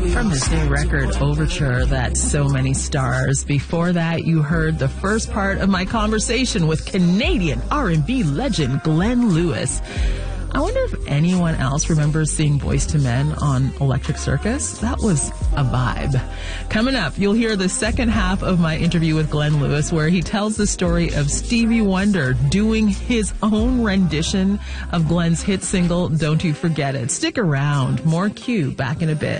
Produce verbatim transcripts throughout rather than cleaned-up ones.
From his new record, Overture, That's So Many Stars. Before that, you heard the first part of my conversation with Canadian R and B legend Glenn Lewis. I wonder if anyone else remembers seeing Boyz two Men on Electric Circus. That was a vibe. Coming up, you'll hear the second half of my interview with Glenn Lewis, where he tells the story of Stevie Wonder doing his own rendition of Glenn's hit single, Don't You Forget It. Stick around. More Q back in a bit.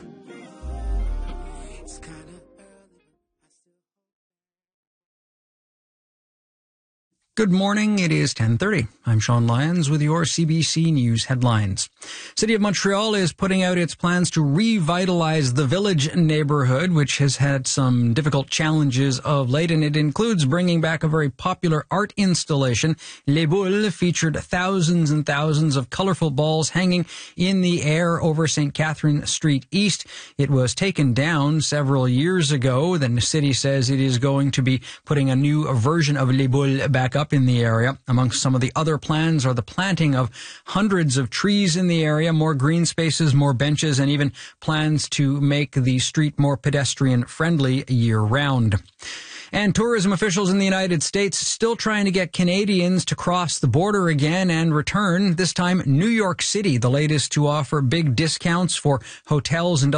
Good morning. It is ten thirty. I'm Sean Lyons with your C B C News headlines. City of Montreal is putting out its plans to revitalize the Village neighborhood, which has had some difficult challenges of late, and it includes bringing back a very popular art installation. Les Boules featured thousands and thousands of colorful balls hanging in the air over Saint Catherine Street East. It was taken down several years ago. Then the city says it is going to be putting a new version of Les Boules back up in the area. Amongst some of the other plans are the planting of hundreds of trees in the area, more green spaces, more benches, and even plans to make the street more pedestrian friendly year round. And tourism officials in the United States still trying to get Canadians to cross the border again and return. This time, New York City, the latest to offer big discounts for hotels and